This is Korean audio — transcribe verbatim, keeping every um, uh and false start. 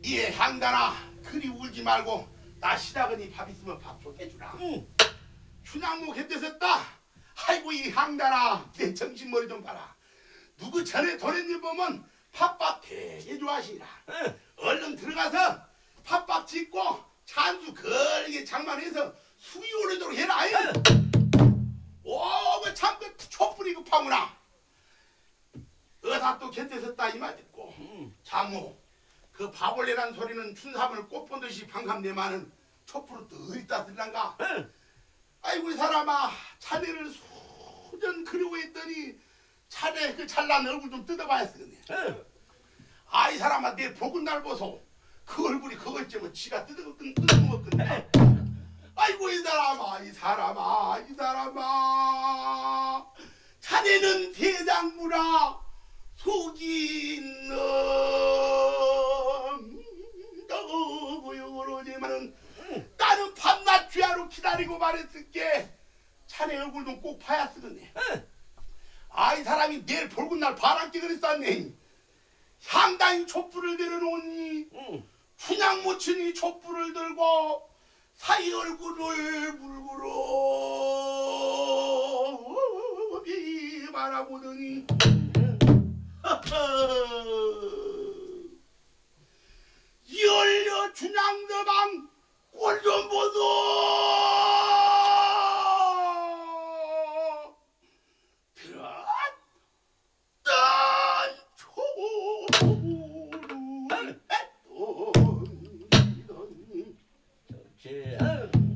예, 향단아, 그리 울지 말고 나 시다그니 밥 있으면 밥 좀 해주라. 응. 춘향목 햇됐었다. 아이고 이 향단아, 내 정신머리 좀 봐라. 누구 전에 도련님 보면 팥밥 되게 좋아하시라. 응. 얼른 들어가서 팥밥 짓고 찬수 걸게 장만해서 수위 오르도록 해라. 오, 그 참 그 촛불이 급하구나. 의사 또 곁에섰다 이 말 듣고. 응. 장모, 그 바벌레란 소리는 춘삼을 꽃본 듯이 반감내마는 촛불을 또 어디다 쓸란가? 응. 아이고 이 사람아, 자네를 수년 그리워했더니 자네 그 잘난 얼굴 좀 뜯어봐야 쓰겠네. 응. 아, 이 사람아, 내 복은 날 보소. 그 얼굴이 그것쯤은 지가 뜯어먹건 뜯어먹건데. 아이고 이 사람아, 이 사람아, 이 사람아, 자네는 대장부라 속이 넘다고 그러지만은 나는 밤낮 귀하로 기다리고 말했을게. 자네 얼굴 좀 꼭 봐야 쓰겠네. 아, 이 사람이 내일 볼군 날 바람기 그랬었네. 향단이 촛불을 내려놓으니 응. 춘향 모친이 촛불을 들고 사이 얼굴을 물구러 바라보더니 열려 춘향서방 꼴 좀 보소. 들었던 초